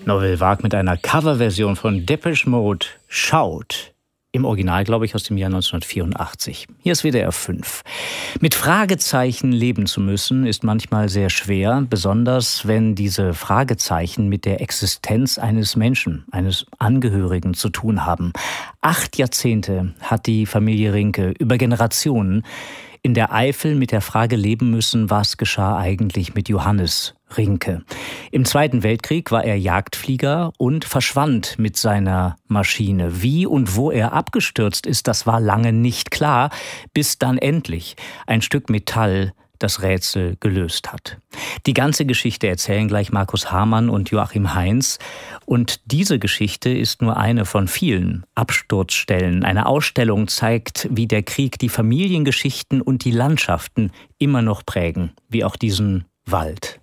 Novel Vague mit einer Coverversion von Depeche Mode, Shout. Im Original, glaube ich, aus dem Jahr 1984. Hier ist WDR 5. Mit Fragezeichen leben zu müssen, ist manchmal sehr schwer, besonders wenn diese Fragezeichen mit der Existenz eines Menschen, eines Angehörigen zu tun haben. 8 Jahrzehnte hat die Familie Rinke über Generationen in der Eifel mit der Frage leben müssen, was geschah eigentlich mit Johannes Rinke. Im Zweiten Weltkrieg war er Jagdflieger und verschwand mit seiner Maschine. Wie und wo er abgestürzt ist, das war lange nicht klar, bis dann endlich ein Stück Metall das Rätsel gelöst hat. Die ganze Geschichte erzählen gleich Markus Hamann und Joachim Heinz. Und diese Geschichte ist nur eine von vielen Absturzstellen. Eine Ausstellung zeigt, wie der Krieg die Familiengeschichten und die Landschaften immer noch prägen, wie auch diesen Wald.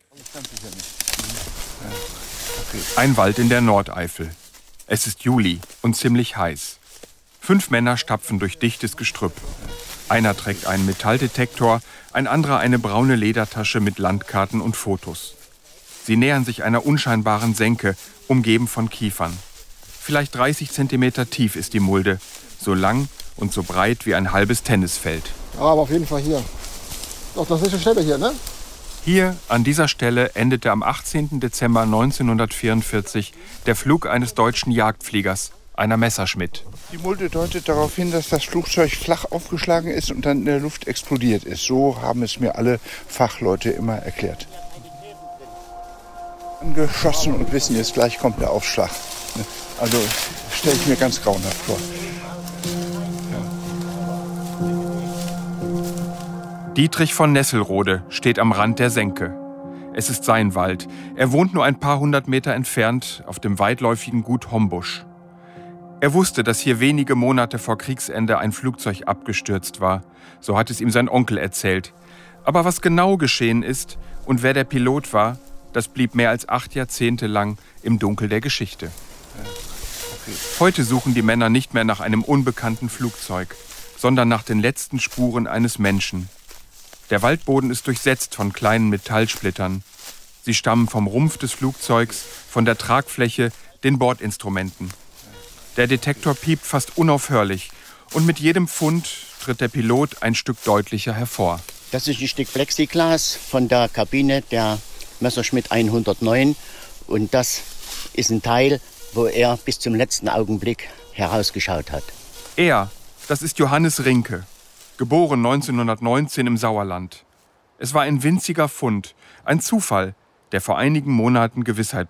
Ein Wald in der Nordeifel. Es ist Juli und ziemlich heiß. 5 Männer stapfen durch dichtes Gestrüpp. Einer trägt einen Metalldetektor, ein anderer eine braune Ledertasche mit Landkarten und Fotos. Sie nähern sich einer unscheinbaren Senke, umgeben von Kiefern. Vielleicht 30 Zentimeter tief ist die Mulde, so lang und so breit wie ein halbes Tennisfeld. Aber auf jeden Fall hier. Doch, das ist eine Stelle hier, ne? Hier, an dieser Stelle, endete am 18. Dezember 1944 der Flug eines deutschen Jagdfliegers, einer Messerschmitt. Die Mulde deutet darauf hin, dass das Flugzeug flach aufgeschlagen ist und dann in der Luft explodiert ist. So haben es mir alle Fachleute immer erklärt. Angeschossen und wissen jetzt, gleich kommt der Aufschlag. Also stelle ich mir ganz grauenhaft vor. Dietrich von Nesselrode steht am Rand der Senke. Es ist sein Wald. Er wohnt nur ein paar 100 Meter entfernt auf dem weitläufigen Gut Hombusch. Er wusste, dass hier wenige Monate vor Kriegsende ein Flugzeug abgestürzt war. So hat es ihm sein Onkel erzählt. Aber was genau geschehen ist und wer der Pilot war, das blieb mehr als 8 Jahrzehnte lang im Dunkel der Geschichte. Heute suchen die Männer nicht mehr nach einem unbekannten Flugzeug, sondern nach den letzten Spuren eines Menschen. Der Waldboden ist durchsetzt von kleinen Metallsplittern. Sie stammen vom Rumpf des Flugzeugs, von der Tragfläche, den Bordinstrumenten. Der Detektor piept fast unaufhörlich und mit jedem Fund tritt der Pilot ein Stück deutlicher hervor. Das ist ein Stück Plexiglas von der Kabine der Messerschmitt 109 und das ist ein Teil, wo er bis zum letzten Augenblick herausgeschaut hat. Er, das ist Johannes Rinke, geboren 1919 im Sauerland. Es war ein winziger Fund, ein Zufall, der vor einigen Monaten Gewissheit